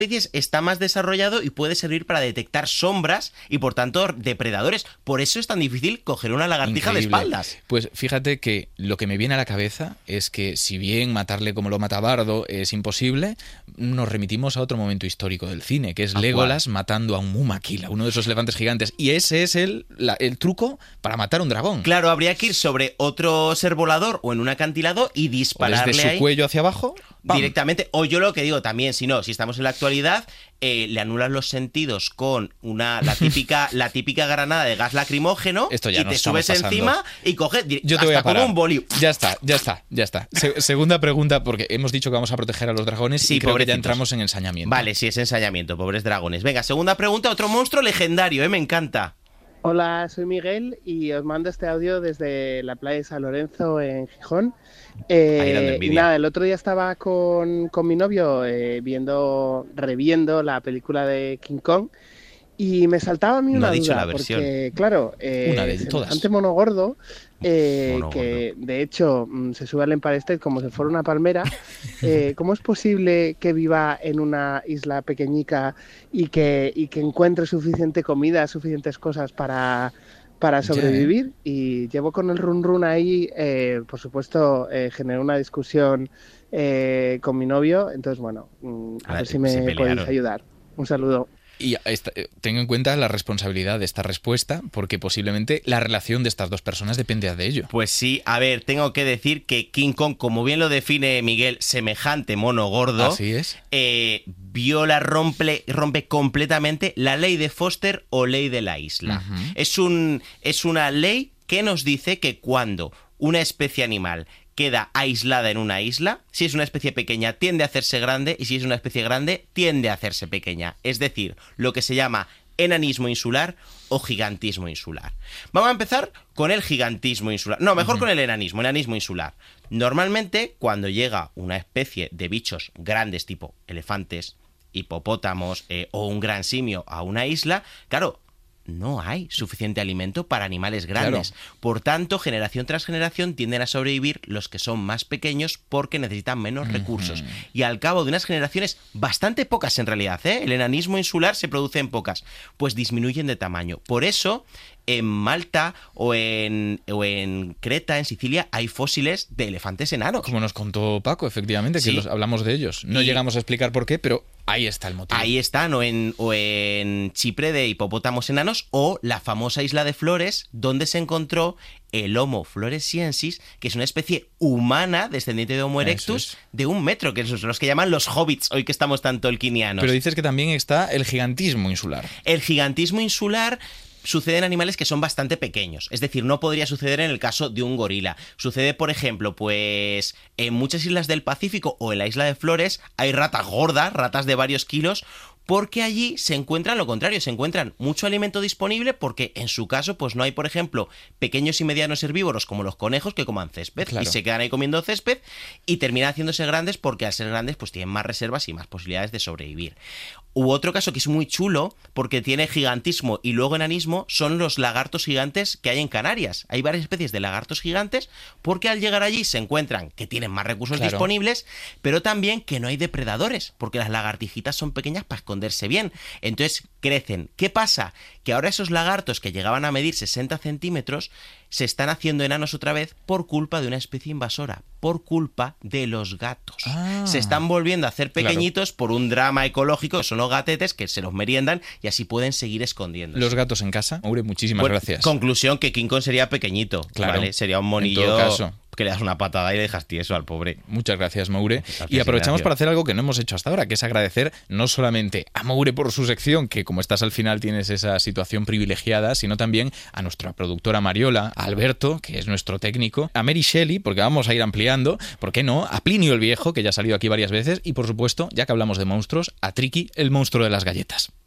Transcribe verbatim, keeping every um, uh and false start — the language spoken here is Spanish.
especies está más desarrollado y puede servir para detectar sombras y por tanto depredadores. Por eso es tan difícil coger una lagartija Increíble. de espaldas. Pues fíjate que lo que me viene a la cabeza es que si bien matarle como lo mata Bardo es imposible, nos remitimos a otro momento histórico del cine, que es Legolas matando a un Mumakila, uno de esos elefantes gigantes. Y ese es el, la, el truco para matar a un dragón. Claro, habría que ir sobre otro ser volador o en un acantilado y dispararle o desde su ahí cuello hacia abajo, ¡pam! Directamente. O yo lo que digo también, si no, si estamos en la actualidad, eh, le anulas los sentidos con una la típica la típica granada de gas lacrimógeno. Esto ya y te nos subes estamos encima y coges Yo te hasta voy a como parar. un boli. Ya está, ya está, ya está. Se- segunda pregunta, porque hemos dicho que vamos a proteger a los dragones Sí, y creo que pobrecitos. ya entramos en ensañamiento. Vale, sí, es ensañamiento, pobres dragones. Venga, segunda pregunta, otro monstruo legendario, ¿eh? Me encanta. Hola, soy Miguel y os mando este audio desde la playa de San Lorenzo en Gijón. Eh, Ahí dando y envidia. nada, el otro día estaba con, con mi novio eh, viendo, reviendo la película de King Kong y me saltaba a mí No una ha dicho duda, la versión. porque claro, eh, Una de todas. semejante mono gordo, eh, Mono que de hecho mm, se sube al Empire State como si fuera una palmera. eh, ¿Cómo es posible que viva en una isla pequeñica y que, y que encuentre suficiente comida, suficientes cosas para, para Ya, ¿eh? sobrevivir? Y llevo con el run run ahí, eh, por supuesto, eh, generé una discusión eh, con mi novio, entonces bueno, mm, a Ah, ver si se me pelearon. podéis ayudar. Un saludo. Y esta- eh, tengo en cuenta la responsabilidad de esta respuesta, porque posiblemente la relación de estas dos personas depende de ello. Pues sí, a ver, tengo que decir que King Kong, como bien lo define Miguel, semejante mono gordo, Así es. eh, viola, rompe, rompe completamente la ley de Foster o ley de la isla. Ujú. Es un, es una ley que nos dice que cuando una especie animal queda aislada en una isla, si es una especie pequeña tiende a hacerse grande y si es una especie grande tiende a hacerse pequeña. Es decir, lo que se llama enanismo insular o gigantismo insular. Vamos a empezar con el gigantismo insular. No, mejor con el enanismo, enanismo insular. Normalmente, cuando llega una especie de bichos grandes tipo elefantes, hipopótamos eh, o un gran simio a una isla, claro, no hay suficiente alimento para animales grandes. Claro. Por tanto, generación tras generación tienden a sobrevivir los que son más pequeños porque necesitan menos Ujú. recursos. Y al cabo de unas generaciones, bastante pocas en realidad, ¿eh? El enanismo insular se produce en pocas, pues disminuyen de tamaño. Por eso, en Malta o en, o en Creta, en Sicilia, hay fósiles de elefantes enanos. Como nos contó Paco, efectivamente, que Sí. los, hablamos de ellos. No Y- llegamos a explicar por qué, pero ahí está el motivo. Ahí están, o en, o en Chipre de hipopótamos enanos, o la famosa isla de Flores, donde se encontró el Homo floresiensis, que es una especie humana, descendiente de Homo Eso erectus, es. de un metro, que son los que llaman los hobbits, hoy que estamos tan tolkienianos. Pero dices que también está el gigantismo insular. El gigantismo insular sucede en animales que son bastante pequeños. Es decir, no podría suceder en el caso de un gorila. Sucede, por ejemplo, pues en muchas islas del Pacífico o en la isla de Flores hay ratas gordas, ratas de varios kilos, porque allí se encuentran lo contrario, se encuentran mucho alimento disponible porque en su caso pues no hay, por ejemplo, pequeños y medianos herbívoros como los conejos que coman césped Claro. y se quedan ahí comiendo césped y terminan haciéndose grandes porque al ser grandes pues tienen más reservas y más posibilidades de sobrevivir. U otro caso que es muy chulo, porque tiene gigantismo y luego enanismo, son los lagartos gigantes que hay en Canarias. Hay varias especies de lagartos gigantes, porque al llegar allí se encuentran que tienen más recursos Claro. disponibles, pero también que no hay depredadores, porque las lagartijitas son pequeñas para esconderse bien. Entonces crecen. ¿Qué pasa? Que ahora esos lagartos que llegaban a medir sesenta centímetros se están haciendo enanos otra vez por culpa de una especie invasora, por culpa de los gatos. Ah. Se están volviendo a hacer Claro. pequeñitos por un drama ecológico, que son los gatetes que se los meriendan y así pueden seguir escondiéndose. Los gatos en casa. Maure, muchísimas Bueno, gracias. Conclusión, que King Kong sería pequeñito, Claro. ¿vale? Sería un En monillo todo caso. que le das una patada y le dejas tieso al pobre. Muchas gracias, Maure. Gracias, Y aprovechamos Ignacio. para hacer algo que no hemos hecho hasta ahora, que es agradecer no solamente a Maure por su sección, que como estás al final tienes esa situación privilegiada, sino también a nuestra productora Mariola, a Alberto, que es nuestro técnico, a Mary Shelley, porque vamos a ir ampliando, ¿por qué no? A Plinio el Viejo, que ya ha salido aquí varias veces, y por supuesto, ya que hablamos de monstruos, a Tricky, el monstruo de las galletas.